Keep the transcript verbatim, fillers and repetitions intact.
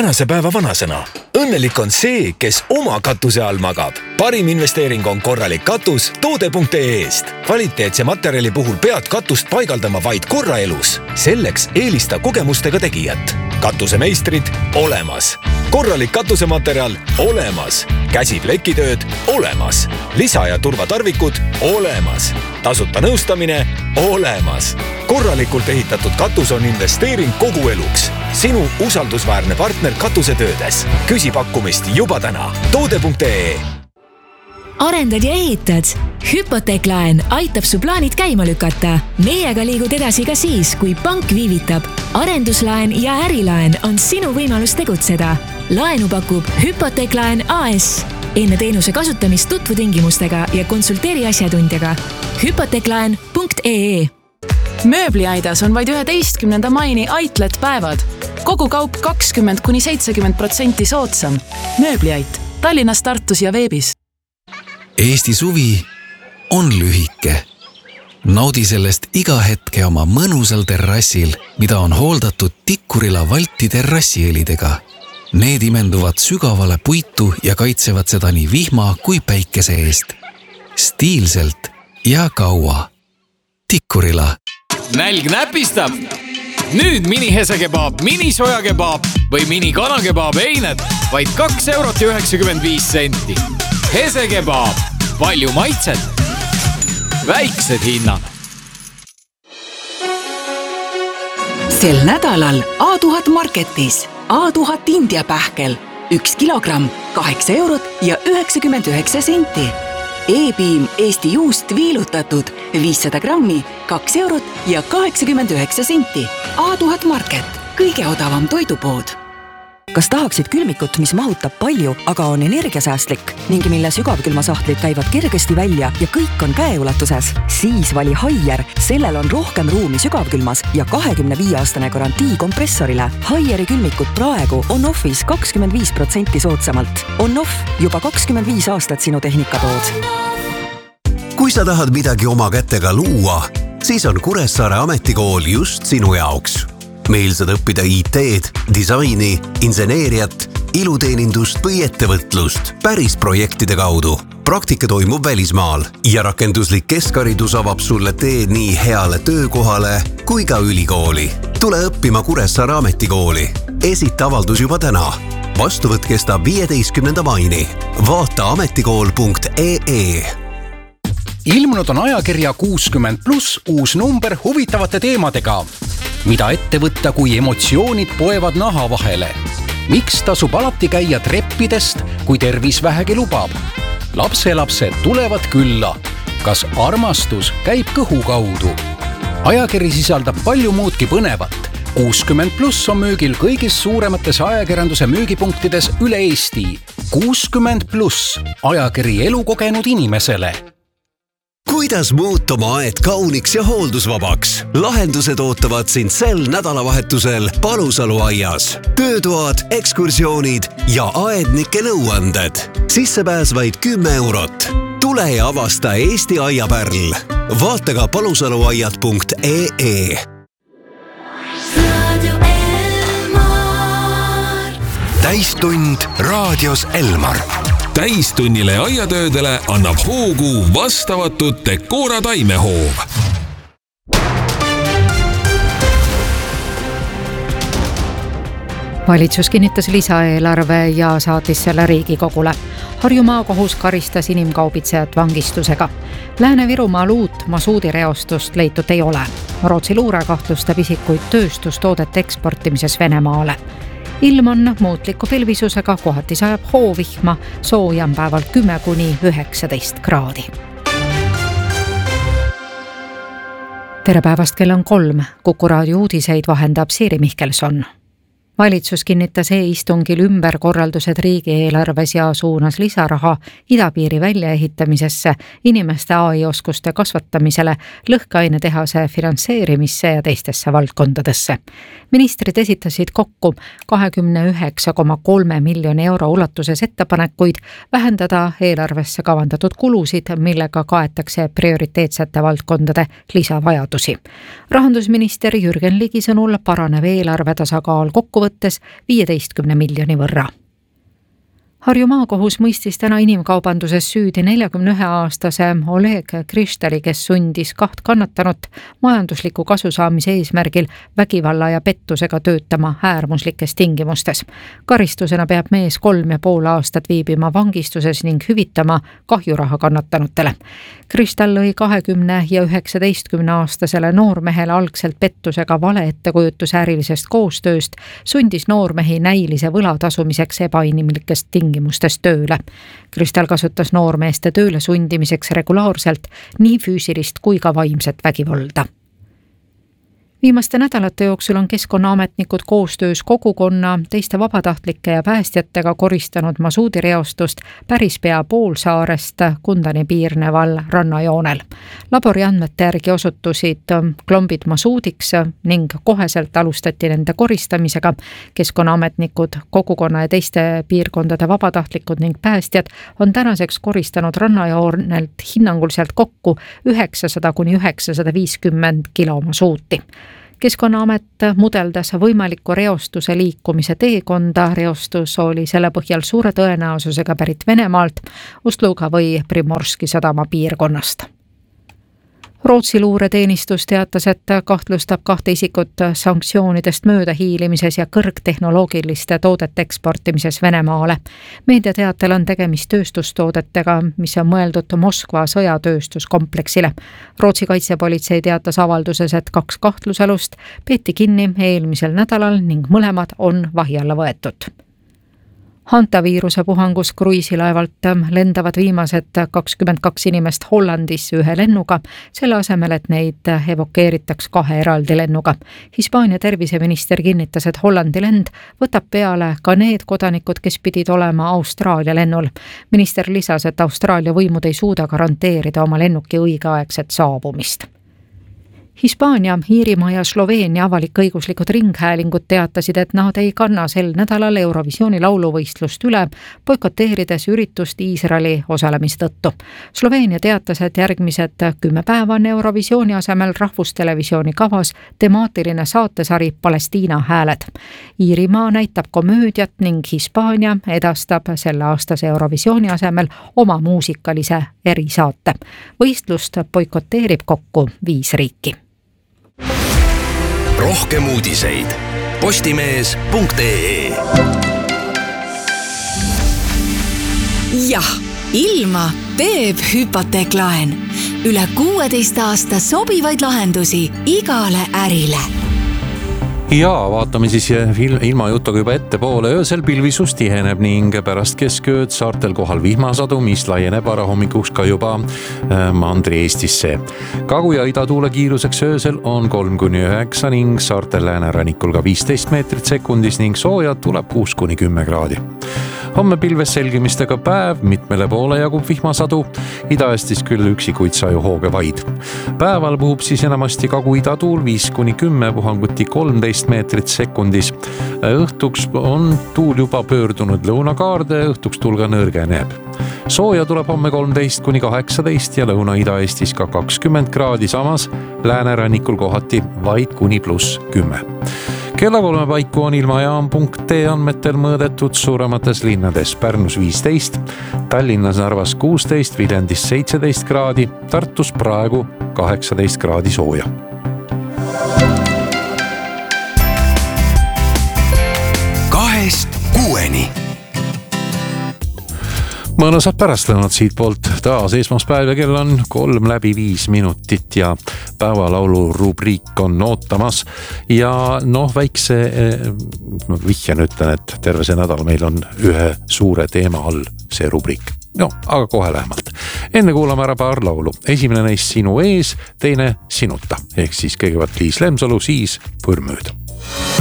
tänase päeva vanasõna. Õnnelik on see, kes oma katuse all magab. Parim investeering on korralik katus toode punkt ee eest. Kvaliteetse materjali puhul pead katust paigaldama vaid korra elus. Selleks eelista kogemustega tegijat. Katusemeistrid olemas. Korralik katusematerjal olemas. Käsiplekitööd olemas. Lisa- ja turvatarvikud olemas. Tasuta nõustamine olemas. Korralikult ehitatud katus on investeering kogu eluks. Sinu usaldusväärne partner katusetöödes. Küsi pakkumist juba täna. toode punkt ee. Arendad ja ehitad? Hüpoteeklaen aitab su plaanid käima lükata. Meiega liigud edasi ka siis, kui pank viivitab. Arenduslaen ja ärilaen on sinu võimalus tegutseda. Laenu pakub Hüpoteeklaen A S. Enne teenuse kasutamist tutvu tingimustega ja konsulteeri asjatundjaga. hüpoteeklaen punkt ee. Mööbliaidas on vaid üheteistkümnenda maini Outlet päevad. Kogu kaup kakskümmend kuni seitsekümmend protsenti soodsam. Mööbliait Tallinnas, Tartus ja veebis. Eesti suvi on lühike. Naudi sellest iga hetke oma mõnusal terrassil, mida on hooldatud Tikkurila Valti terrassielidega. Need imenduvad sügavale puitu ja kaitsevad seda nii vihma kui päikese eest. Stiilselt ja kaua. Tikkurila. Nälg näpistab. Nüüd mini hesekebaab, mini sojakebaab või mini kanakebaab eined vaid kaks eurot ja üheksakümmend viis senti. Hesekebaab. Palju maitset. Väiksed hinnad. Sel nädalal A tuhat Marketis A tuhat India pähkel. Üks kilogramm, kaheksa eurot ja üheksakümmend üheksa senti. E-piim Eesti juust viilutatud viissada grammi, kaks eurot ja kaheksakümmend üheksa senti. A tuhat Market, kõige odavam toidupood. Kas tahaksid külmikut, mis mahutab palju, aga on energiasäästlik ning mille sügavkülmasahtlid käivad kergesti välja ja kõik on käeulatuses? Siis vali Haier. Sellel on rohkem ruumi sügavkülmas ja kahekümne viie aastane garantii kompressorile. Haieri külmikut praegu on offis kakskümmend viis protsenti soodsamalt. On off juba kakskümmend viis aastat sinu tehnikatood. Kui sa tahad midagi oma kätega luua, siis on Kuressaare ametikool just sinu jaoks. Meil saad õppida I T-d, disaini, inseneeriat, iluteenindust või ettevõtlust päris projektide kaudu. Praktika toimub välismaal ja rakenduslik keskharidus avab sulle tee nii heale töökohale kui ka ülikooli. Tule õppima Kuressaare ametikooli. Esita avaldus juba täna. Vastuvõtt kestab viieteistkümnenda maini. Vaata ametikool punkt ee. Ilmunud on ajakirja kuuskümmend pluss uus number huvitavate teemadega. Mida ette võtta, kui emotsioonid poevad naha vahele? Miks tasub alati käia treppidest, kui tervis vähegi lubab? Lapselapsed tulevad külla. Kas armastus käib kõhu kaudu? Ajakiri sisaldab palju muudki põnevat. kuuskümmend pluss on müügil kõigis suuremates ajakirjanduse müügipunktides üle Eesti. kuuskümmend pluss ajakiri elukogenud inimesele. Kuidas muuta oma aed kauniks ja hooldusvabaks? Lahendused ootavad sind sel nädalavahetusel Palusalu aias. Töötoad, ekskursioonid ja aednike nõuanded. Sissepääs vaid kümme eurot. Tule ja avasta Eesti aiapärl. Vaata ka palusaluaiad punkt ee. Täistund raadios Elmar. Täistunnile aiatöödele annab hoogu vastavatud Decora taimehoov. Valitsus kinnitas lisaeelarve ja saatis selle Riigikogule. Harju maakohus karistas inimkaubitsejat vangistusega. Lääne-Virumaal uut masuudireostust leitud ei ole. Rootsi luure kahtlustab isikuid tööstustoodete eksportimises Venemaale. Ilm on muutliku pilvisusega, kohati sajab hoovihma, soojam päeval kümme kuni üheksateist kraadi. Tere päevast, kell on kolm. Kuku raadio uudiseid vahendab Siiri Mihkelson. Valitsus kinnitas e-istungil ümberkorraldused riigieelarves ja suunas lisaraha idapiiri väljaehitamisesse, inimeste A I-oskuste kasvatamisele, lõhkeainetehase finantseerimisse ja teistesse valdkondadesse. Ministrid esitasid kokku kakskümmend üheksa koma kolm miljoni euro ulatuses ettepanekuid vähendada eelarvesse kavandatud kulusid, millega kaetakse prioriteetsete valdkondade lisavajadusi. Rahandusminister Jürgen Ligi sõnul paraneb eelarve tasakaal kokku kokkuvõttes viieteistkümne miljoni võrra. Harju maakohus mõistis täna inimkaubanduses süüdi neljakümne ühe aastase Oleg Kristali, kes sundis kaht kannatanut majandusliku kasu saamise eesmärgil vägivalla ja pettusega töötama äärmuslikes tingimustes. Karistusena peab mees kolm ja pool aastat viibima vangistuses ning hüvitama kahjuraha kannatanutele. Kristal lõi kahekümne ja üheksateistkümne aastasele noormehele algselt pettusega vale ettekujutuse ärilisest koostööst, sundis noormehi näilise võla tasumiseks ebainimlikest tingimustes tööle. Kristal kasutas noormeeste tööle sundimiseks regulaarselt nii füüsilist kui ka vaimset vägivalda. Viimaste nädalate jooksul on keskkonnaametnikud koostöös kogukonna, teiste vabatahtlike ja päästjatega koristanud masuudireostust päris pea poolsaarest Kundani piirneval rannajoonel. Labori andmete järgi osutusid klombid masuudiks ning koheselt alustati nende koristamisega. Keskkonnaametnikud, kogukonna ja teiste piirkondade vabatahtlikud ning päästjad on tänaseks koristanud rannajoonelt hinnanguliselt kokku üheksasada kuni üheksasada viiskümmend kilo masuuti. Keskkonnaamet mudeldas võimaliku reostuse liikumise teekonda. Reostus oli selle põhjal suure tõenäosusega pärit Venemaalt, Ustluga või Primorski sadama piirkonnast. Rootsi luureteenistus teatas, et kahtlustab kahte isikut sanktsioonidest mööda hiilimises ja kõrgtehnoloogiliste toodete eksportimises Venemaale. Meediateatel on tegemist tööstustoodetega, mis on mõeldud Moskva sõjatööstuskompleksile. Rootsi kaitsepolitsei teatas avalduses, et kaks kahtlusalust peeti kinni eelmisel nädalal ning mõlemad on vahi alla võetud. Hantaviiruse puhangus kruiisilaevalt lendavad viimased kakskümmend kaks inimest Hollandisse ühe lennuga, selle asemel, et neid evakueeritaks kahe eraldi lennuga. Hispaania terviseminister kinnitas, et Hollandi lend võtab peale ka need kodanikud, kes pidid olema Austraalia lennul. Minister lisas, et Austraalia võimud ei suuda garanteerida oma lennuki õigeaegset saabumist. Hispaania, Iirimaa ja Sloveenia avalik-õiguslikud ringhäälingud teatasid, et nad ei kanna sel nädalal Eurovisiooni lauluvõistlust üle, boikoteerides üritust Iisraeli osalemistõttu. Sloveenia teatas, et järgmised kümme päeva on Eurovisiooni asemel rahvustelevisiooni kavas temaatiline saatesari Palestiina hääled. Iirimaa näitab komöödiat ning Hispaania edastab selle aastase Eurovisiooni asemel oma muusikalise erisaate. Võistlust boikoteerib kokku viis riiki. Rohkem uudiseid postimees punkt ee. Jah, ilma teeb hüpoteeklaen. Üle kuueteist aasta sobivaid lahendusi igale ärile. Ja vaatame siis ilmajutuga juba ettepoole. Öösel pilvisus tiheneb ning pärast keskööd saartel kohal vihmasadu, mis laieneb varahommikuks ka juba Mandri-Eestisse. Kagu- ja idatuule kiiruseks öösel on kolm kuni üheksa ning saartel läänerannikul ka viisteist meetrit sekundis ning sooja tuleb kuus kuni kümme kraadi. Homme pilves selgimistega päev, mitmele poole jagub vihmasadu, Ida-Eestis küll üksikuid sajuhooge vaid. Päeval puhub siis enamasti Kagu-idatuul viis kuni kümme, puhanguti kolmteist meetrit sekundis. Õhtuks on tuul juba pöördunud lõunakaarde, õhtuks tuul ka nõrgeneb. Sooja tuleb homme kolmteist kuni kaheksateist ja Lõuna-Ida-Eestis ka kakskümmend kraadi, samas läänerannikul kohati vaid kuni pluss kümme. Kella kolme paiku on ilmajaam punkt ee andmetel mõõdetud suuremates linnades Pärnus viisteist, Tallinnas Narvas kuusteist, Viljandis seitseteist kraadi, Tartus praegu kaheksateist kraadi sooja. Kahest kuueni. Mõnusad pärastlõunad siit poolt taas esmaspäev ja kell on kolm läbi viis minutit ja päevalaulu rubriik on ootamas. Ja noh, väikse vihjan ütlen, et terve see nädal meil on ühe suure teema all see rubriik. No, aga kohe lähemalt. Enne kuulame ära paar laulu. Esimene neist Sinu ees, teine Sinuta. Ehk siis kõigepealt Liis Lemsalu, siis Põrmööd.